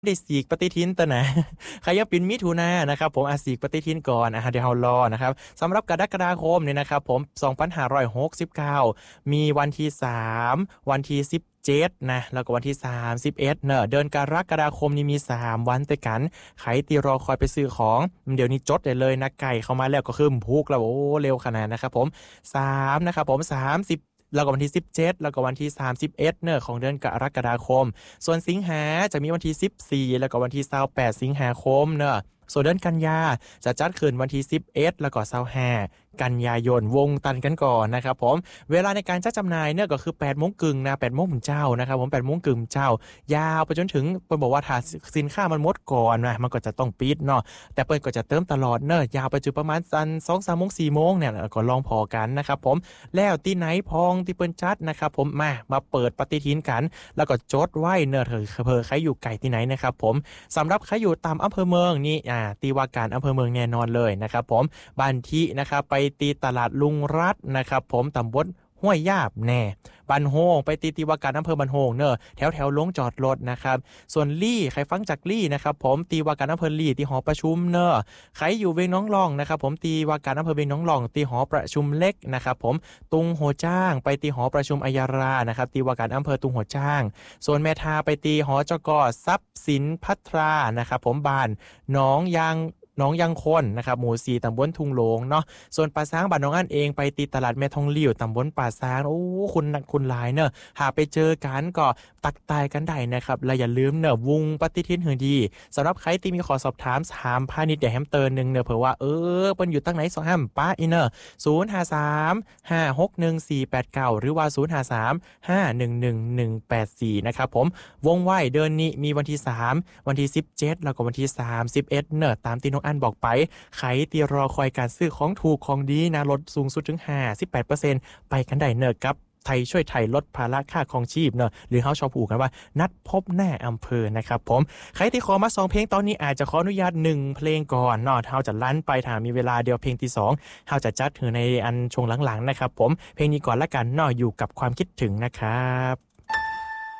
ได้สีกปฏิทินตัวนะใครยังเป็นมิถุนายนนะครับผมสีกปฏิทินก่อนเดี๋ยวเรารอนะครับสำหรับกรกฎาคมเนี่ยนะครับผม2569มีวันที่3วันที่17นะแล้วก็วันที่31เนอะเดือนกรกฎาคมนี้มี3วันด้วยกันใครที่รอคอยไปซื้อของเดี๋ยวนี้จดได้เลยนะไก่เข้ามาแล้วก็คือพุกแล้วโอ้เร็วขนาดนะครับผม3นะครับผม30แล้วก็วันที่17แล้วก็วันที่31เนอะของเดือนกรกฎาคมส่วนสิงหาจะมีวันที่14แล้วก็วันที่28สิงหาคมเนอะส่วนเดือนกันยาจะจัดขึ้นวันที่11แล้วก็25กันยายนวงตันกันก่อนนะครับผมเวลาในการจัดจำหน่ายเนี่ยก็คือ8โมงกึ่งนะ8โมงเจ้านะครับผม8โมงกึ่งเจ้ายาวไปจนถึงเปิ้นบอกว่าถ้าสินค้ามันหมดก่อนนะมันก็จะต้องปิดเนาะแต่เปิ้นก็จะเติมตลอดเนอะยาวไปจนประมาณ2-3โมง4โมงเนี่ยก็ลองพอกันนะครับผมแล้วที่ไหนพองที่เปิ้นจัดนะครับผมมาเปิดปฏิทินกันแล้วก็จดไว้เนอะเผอใครอยู่ไกลที่ไหนนะครับผมสำหรับใครอยู่ตามอำเภอเมืองนี่ตีว่าการอำเภอเมืองแน่นอนเลยนะครับผมบ้านที่นะครับไปตีตลาดลุงรัตน์นะครับผมตำบลห้วยยาบแน่บันโฮงไปตีว่าการอำเภอบันโฮงเนอะแถวลงจอดรถนะครับส่วนลี่ใครฟังจากลี่นะครับผมตีว่าการอำเภอลี่ที่หอประชุมเนอะใครอยู่เวียงน้องรองนะครับผมตีว่าการอำเภอเวียงน้องรองตีหอประชุมเล็กนะครับผมตุงโหจ้างไปตีหอประชุมอัยารานะครับตีว่าการอำเภอตุงโหจ้างส่วนแม่ทาไปตีหอจกทรัพย์สินพัทรานะครับผมบ้านน้องยังคนนะครับหมู่4ตำบลทุ่งหลงเนาะส่วนป่าช้างบ้านน้องอันเองไปตีตลาดแม่ทองหลิ่วตำบลป่าช้างโอ้คุณหลายเนอะหาไปเจอกันก็ตักตายกันได้นะครับและอย่าลืมเนอะวงปฏิทินหือดีสำหรับใครที่มีขอสอบถามพาณิชย์แฮมเตอร์นึงเนอะเผื่อว่าเปิ้นอยู่ตั้งไหน2ห้ามป้าอีเนอะ0535611489หรือว่า0535111184นะครับผมวงไหวเดือนนี้มีวันที่3วันที่17แล้วก็วันที่31เนอะตามที่น้องอันบอกไปใครที่รอคอยการซื้อของถูกของดีนะลดสูงสุดถึง 58% ไปกันได้เนอะกับไทยช่วยไทยลดภาระค่าครองชีพเนอะหรือเฮาชอบผูกกันว่านัดพบแน่อำเภอนะครับผมใครที่ขอมา2เพลงตอนนี้อาจจะขออนุญาต1เพลงก่อนเนาะเฮาจะลั่นไปถ้ามีเวลาเดียวเพลงที่2เฮาจะจัดถือในอันช่วงหลังๆนะครับผมเพลงนี้ก่อนละกันเนาะอยู่กับความคิดถึงนะครับ